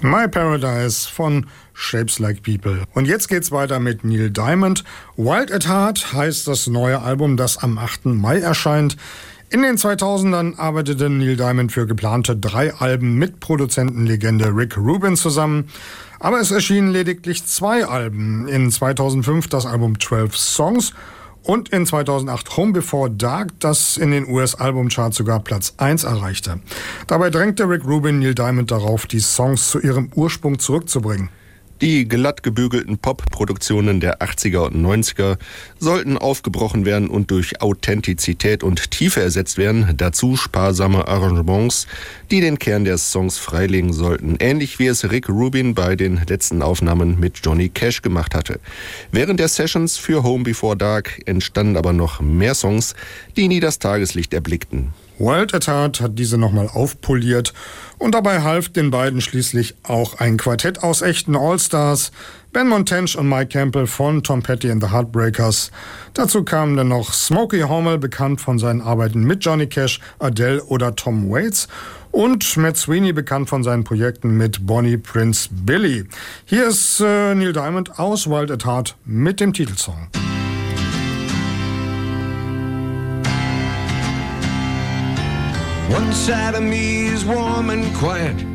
My Paradise von Shapes Like People. Und jetzt geht's weiter mit Neil Diamond. Wild at Heart heißt das neue Album, das am 8. Mai erscheint. In den 2000ern arbeitete Neil Diamond für geplante 3 Alben mit Produzentenlegende Rick Rubin zusammen. Aber es erschienen lediglich 2 Alben. In 2005 das Album 12 Songs und in 2008 Home Before Dark, das in den US-Albumcharts sogar Platz 1 erreichte. Dabei drängte Rick Rubin Neil Diamond darauf, die Songs zu ihrem Ursprung zurückzubringen. Die glatt gebügelten Pop-Produktionen der 80er und 90er sollten aufgebrochen werden und durch Authentizität und Tiefe ersetzt werden. Dazu sparsame Arrangements, die den Kern der Songs freilegen sollten. Ähnlich wie es Rick Rubin bei den letzten Aufnahmen mit Johnny Cash gemacht hatte. Während der Sessions für Home Before Dark entstanden aber noch mehr Songs, die nie das Tageslicht erblickten. Wild at Heart hat diese nochmal aufpoliert und dabei half den beiden schließlich auch ein Quartett aus echten Allstars, Ben Montench und Mike Campbell von Tom Petty and the Heartbreakers. Dazu kamen dann noch Smokey Hormel, bekannt von seinen Arbeiten mit Johnny Cash, Adele oder Tom Waits, und Matt Sweeney, bekannt von seinen Projekten mit Bonnie Prince Billy. Hier ist Neil Diamond aus Wild at Heart mit dem Titelsong. One side of me is warm and quiet,